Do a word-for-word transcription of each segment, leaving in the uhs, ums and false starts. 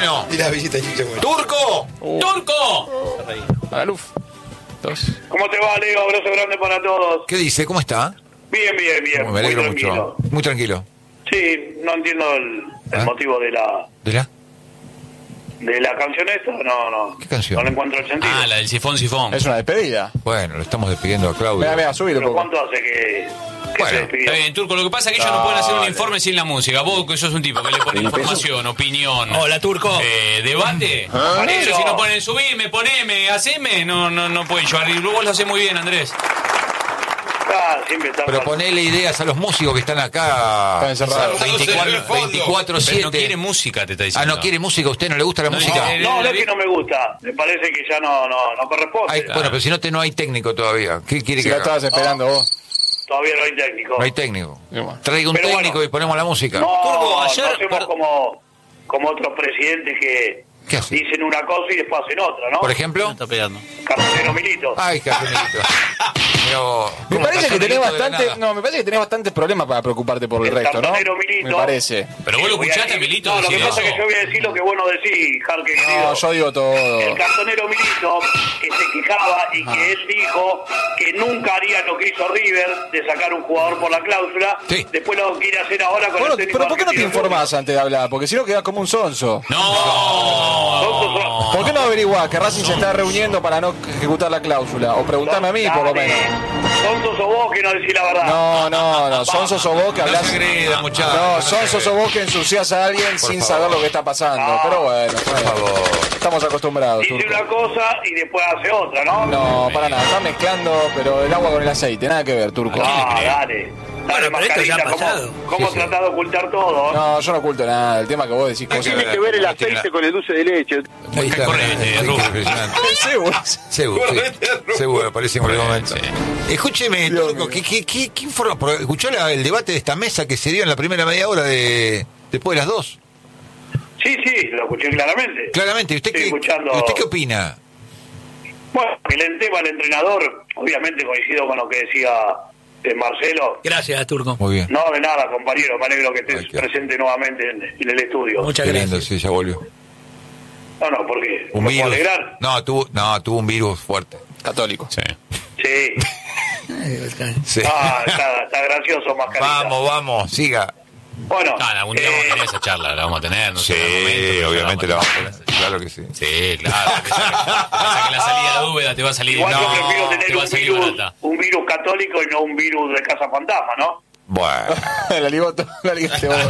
Bueno. Y la visita de Chicha Bueno. ¡Turco! Uh. ¡Turco! A la luz. Dos. ¿Cómo te va, Leo? Abrazo grande para todos. ¿Qué dice? ¿Cómo está? Bien, bien, bien. Me alegro muy tranquilo. mucho. Muy tranquilo. Sí, no entiendo el, el ¿Ah? motivo de la ¿De la? de la canción esta. No, no. ¿Qué canción? No le encuentro el sentido. Ah, la del sifón, sifón. Es una despedida. Bueno, lo estamos despidiendo a Claudio. Mira, mira, subir un ¿Pero poco. cuánto hace que, que Bueno, se despidió? Está bien, Turco, lo que pasa es que ellos no pueden hacer un informe sin la música. Vos, que sos un tipo que le pone información, opinión. Hola, Turco. Eh, debate. ¿Ah? Eso, si no ponen subirme, poneme, haceme, no, no, no pueden llevar. Y luego lo hace muy bien, Andrés. Ah, siempre está Pero mal. ponele ideas a los músicos que están acá. Están encerrados. veinticuatro Pero siete. no quiere música, te está Ah, diciendo. ¿no quiere música? ¿A usted no le gusta la No, música? eh, No, no es que no me gusta. Me parece que ya no, no, no corresponde. Hay- Bueno, pero si no, te, no hay técnico todavía. ¿Qué quiere Si que la haga? estabas esperando vos. Todavía no hay técnico. No hay técnico. Y bueno. Traiga un Pero técnico bueno. y ponemos la música. No, Turco, ayer- no hacemos como, como otros presidentes que ¿Qué hace? dicen una cosa y después hacen otra, ¿no? Por ejemplo. Está pegando. Carcelero Milito. Ay, Casemiro. Pero, Me ¿cómo parece que tenés Casemiro de la bastante, nada? no, me parece que tenés bastantes problemas para preocuparte por el, El resto, ¿no? cartonero Milito. Me parece. Pero vos lo Voy a escuchaste a decir- Milito No, lo que decir pasa es eso. que yo voy a decir lo que vos no decís, Jarque, No, querido. yo digo todo. El cartonero Milito, que se quejaba y que él dijo que nunca haría lo que hizo River, de sacar un jugador por la cláusula. Sí. Después lo quiere hacer ahora con Bueno, el técnico pero ¿por qué no te argentino. informás antes de hablar? Porque si no quedás como un sonso. No. ¿Por qué no averiguás que Racing se está reuniendo para no ejecutar la cláusula? O preguntame a mí, por lo menos. Sonso sos vos que no decís la verdad. No, no, no. Sonso sos vos que No hablás. se agreda, muchachos. No, no se sonso sos agreda. vos que ensuciás a alguien Por sin favor. saber lo que está pasando. Ah. Pero bueno, Por bueno, favor. estamos acostumbrados, Dice Turco. una cosa y después hace otra, ¿no? No, para nada. Está mezclando, pero el agua con el aceite. Nada que ver, Turco. Ah, dale. Dale, Bueno, pero esto ya ha mascarita, pasado. ¿cómo, cómo Sí, sí. tratás de ocultar todo? No, yo no oculto nada. El tema que vos decís cosas. Tiene que ver el aceite con el dulce de leche. Ahí está, Correte, mirá, Rubén. impresionante. Sí, vos. Seguro, sí. Seguro, parece en cualquier momento. Escúcheme, Dios Turco, mío. ¿qué, qué, qué, qué informa? Porque ¿escuchó la- el debate de esta mesa que se dio en la primera media hora de después de las dos? Sí, sí, lo escuché claramente. Claramente, ¿y usted, Estoy qué, escuchando. ¿y usted qué opina? Bueno, el tema del entrenador, obviamente coincido con lo que decía eh, Marcelo. Gracias, Turco. Muy bien. No, de nada, compañero, me alegro que estés Ay, qué- presente nuevamente en, en el estudio. Muchas Qué lindo, gracias. sí, ya volvió. No, no, ¿por qué? Un ¿Me puedo virus. alegrar? No, tuvo, no, tuvo un virus fuerte. Católico. Sí. Sí. Sí. Ah, está, está gracioso, mascarita. Vamos, vamos, siga. Bueno, No, algún día vamos a eh, tener esa charla, la vamos a tener. No Sí, sé, en algún momento, pero obviamente la vamos a tener. tener. Claro que sí. Sí, claro. Que saque, que la salida de Úbeda te va a salir. igual yo no, prefiero te tener va a un salir virus, barata. un virus católico y no un virus de casa fantasma, ¿no? Bueno, la ligoto, la ligaste vos.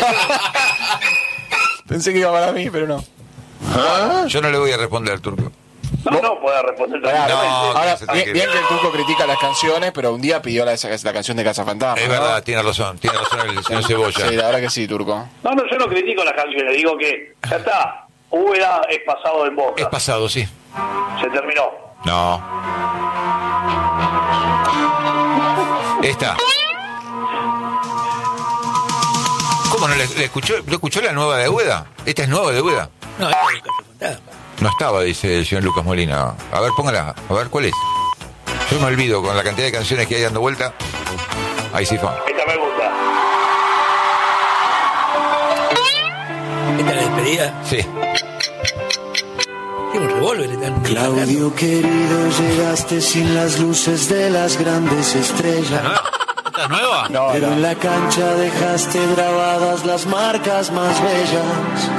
Pensé que iba para mí, pero no. yo no le voy a responder, Turco. No, no, puede responder Pará, tranquilamente. ahora, que se bien, tranquilo. bien que el Turco critica las canciones, pero un día pidió la, la canción de Casa Fantasma. Es ¿no? verdad, tiene razón, tiene razón el señor Cebolla. Sí, la verdad que sí, Turco. No, no, yo no critico las canciones, digo que ya está. Úbeda es pasado en Boca. Es pasado, sí. Se terminó. No. Esta. ¿Cómo no le, le escuchó? ¿Lo escuchó la nueva de Úbeda? ¿Esta es nueva de Úbeda? No, esto es Casa Fantasma. No estaba, dice el señor Lucas Molina. A ver, póngala. A ver, ¿cuál es? Yo me olvido con la cantidad de canciones que hay dando vuelta. Ahí sí fue. Esta me gusta. Esta es la despedida. Sí. Tiene un revólver. Están Claudio querido, llegaste sin las luces de las grandes estrellas, ¿Esta es nueva? No, pero no. en la cancha dejaste grabadas las marcas más bellas.